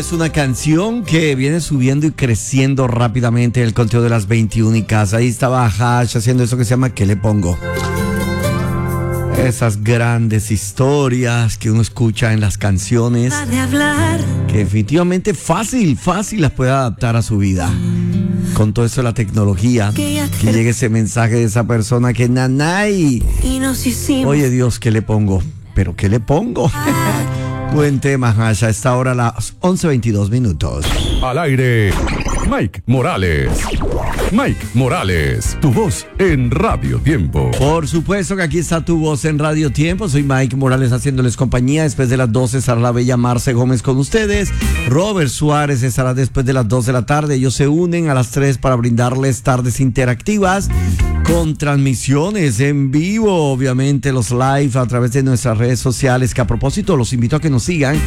es una canción que viene subiendo y creciendo rápidamente en el conteo de las 21 Ahí estaba Hash haciendo eso que se llama ¿Qué le pongo? Esas grandes historias que uno escucha en las canciones, que definitivamente fácil las puede adaptar a su vida. Con todo eso de la tecnología, que llegue ese mensaje de esa persona que nanay. Oye Dios, ¿qué le pongo? ¿Pero qué le pongo? Buen tema, Hash. A esta hora, las 11:22. Al aire, Mike Morales. Mike Morales, tu voz en Radio Tiempo. Por supuesto que aquí está tu voz en Radio Tiempo. Soy Mike Morales haciéndoles compañía. Después de las 12 estará la bella Marce Gómez con ustedes. Robert Suárez estará después de las 2 de la tarde. Ellos se unen a las 3 para brindarles tardes interactivas con transmisiones en vivo, obviamente los live a través de nuestras redes sociales, que a propósito los invito a que nos sigan.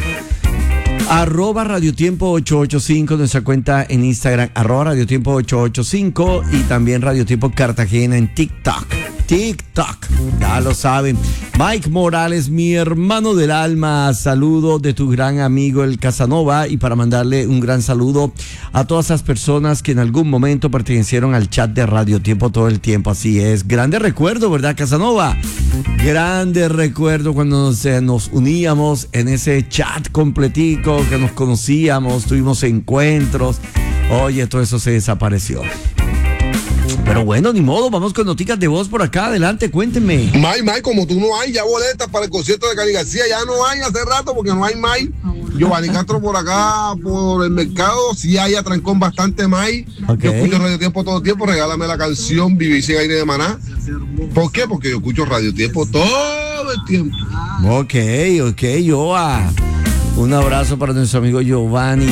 @radiotiempo 885, nuestra cuenta en Instagram, @radiotiempo 885 y también Radio Tiempo Cartagena en TikTok, ya lo saben. Mike Morales, mi hermano del alma, saludo de tu gran amigo el Casanova, y para mandarle un gran saludo a todas esas personas que en algún momento pertenecieron al chat de Radio Tiempo todo el tiempo. Así es, grande recuerdo, ¿verdad, Casanova? Grande recuerdo cuando nos uníamos en ese chat completico, que nos conocíamos, tuvimos encuentros. Oye, todo eso se desapareció. Pero bueno, ni modo, vamos con noticias de voz por acá. Adelante, cuéntenme. Mike, como tú no hay ya boletas para el concierto de Cali García, ya no hay hace rato porque no hay Mike. Giovanni Castro por acá, por el mercado, sí hay a trancón bastante Mike. Okay. Yo escucho Radio Tiempo todo el tiempo, regálame la canción Vivir sin aire de Maná. ¿Por qué? Porque yo escucho Radio Tiempo todo el tiempo. Ok, Joa. Un abrazo para nuestro amigo Giovanni.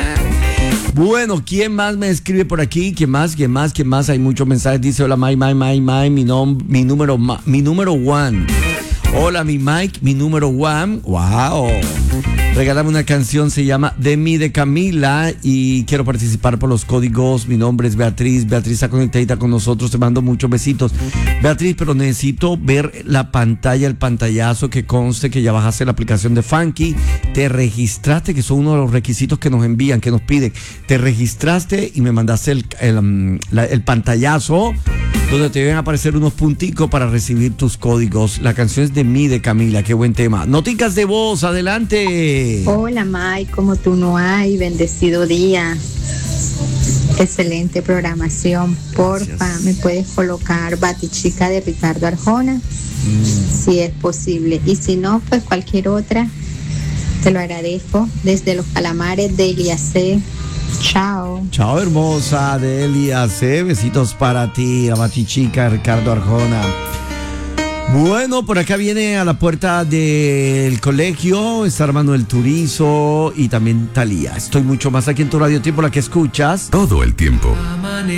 Bueno, ¿quién más me escribe por aquí? ¿Quién más? Hay muchos mensajes. Dice, hola, Mike, mi número one. Hola, mi Mike, mi número one. Wow. Regálame una canción, se llama De mí, de Camila, y quiero participar por los códigos. Mi nombre es Beatriz. Beatriz está conectadita con nosotros. Te mando muchos besitos. Beatriz, pero necesito ver la pantalla, el pantallazo, que conste que ya bajaste la aplicación de Funky. Te registraste, que son uno de los requisitos que nos envían, que nos piden. Te registraste y me mandaste el pantallazo, donde te deben aparecer unos punticos para recibir tus códigos. La canción es De mí, de Camila. Qué buen tema. Noticas de voz, adelante. Hola Mike, como tú no hay, bendecido día. Excelente programación. Porfa, ¿me puedes colocar Batichica de Ricardo Arjona? Si es posible. Y si no, pues cualquier otra. Te lo agradezco. Desde Los Calamares de Eliasé. Chao. Chao, hermosa de Eliasé. Besitos para ti, la Batichica Ricardo Arjona. Bueno, por acá viene a la puerta del colegio, está Manuel Turizo y también Talía. Estoy mucho más aquí en tu Radio Tiempo, la que escuchas todo el tiempo.